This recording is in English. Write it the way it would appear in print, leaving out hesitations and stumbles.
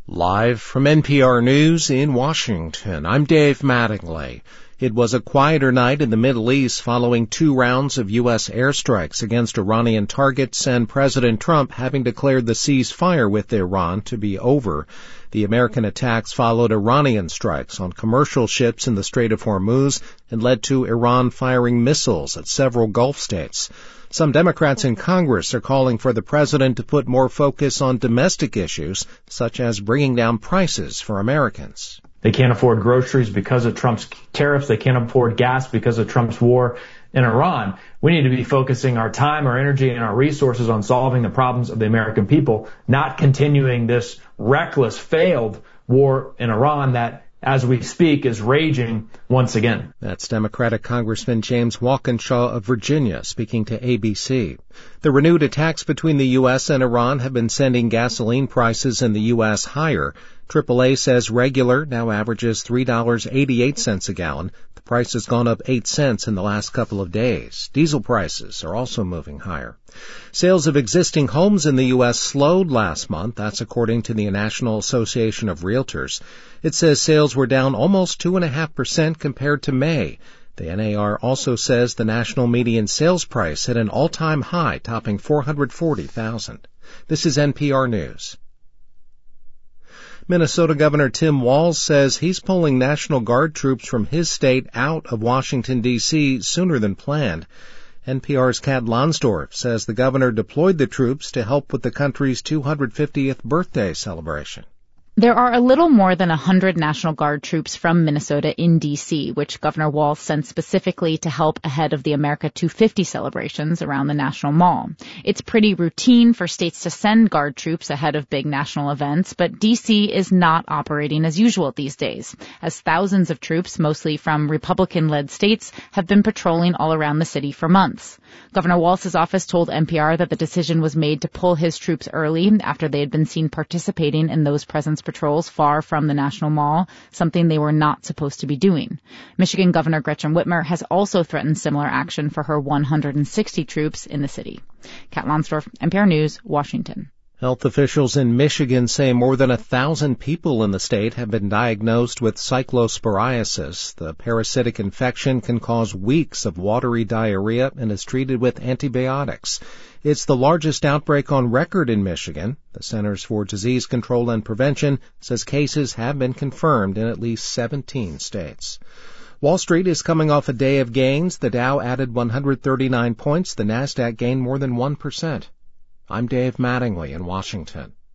Live from NPR News in Washington, I'm Dave Mattingly. It was a quieter night in the Middle East following 2 rounds of U.S. airstrikes against Iranian targets and President Trump having declared the ceasefire with Iran to be over. The American attacks followed Iranian strikes on commercial ships in the Strait of Hormuz and led to Iran firing missiles at several Gulf states. Some Democrats in Congress are calling for the president to put more focus on domestic issues, such as bringing down prices for Americans. They can't afford groceries because of Trump's tariffs. They can't afford gas because of Trump's war in Iran. We need to be focusing our time, our energy, and our resources on solving the problems of the American people, not continuing this reckless, failed war in Iran that, as we speak, is raging once again. That's Democratic Congressman James Walkinshaw of Virginia speaking to ABC. The renewed attacks between the U.S. and Iran have been sending gasoline prices in the U.S. higher. AAA says regular now averages $3.88 a gallon. The price has gone up 8 cents in the last couple of days. Diesel prices are also moving higher. Sales of existing homes in the U.S. slowed last month. That's according to the National Association of Realtors. It says sales were down almost 2.5% compared to May. The NAR also says the national median sales price hit an all-time high, topping $440,000. This is NPR News. Minnesota Governor Tim Walz says he's pulling National Guard troops from his state out of Washington, D.C. sooner than planned. NPR's Kat Lonsdorf says the governor deployed the troops to help with the country's 250th birthday celebration. There are a little more than 100 National Guard troops from Minnesota in D.C., which Governor Walz sent specifically to help ahead of the America 250 celebrations around the National Mall. It's pretty routine for states to send Guard troops ahead of big national events, but D.C. is not operating as usual these days, as thousands of troops, mostly from Republican-led states, have been patrolling all around the city for months. Governor Walz's office told NPR that the decision was made to pull his troops early after they had been seen participating in those presence patrols far from the National Mall, something they were not supposed to be doing. Michigan Governor Gretchen Whitmer has also threatened similar action for her 160 troops in the city. Kat Lonsdorf, NPR News, Washington. Health officials in Michigan say more than 1,000 people in the state have been diagnosed with cyclosporiasis. The parasitic infection can cause weeks of watery diarrhea and is treated with antibiotics. It's the largest outbreak on record in Michigan. The Centers for Disease Control and Prevention says cases have been confirmed in at least 17 states. Wall Street is coming off a day of gains. The Dow added 139 points. The Nasdaq gained more than 1%. I'm Dave Mattingly in Washington.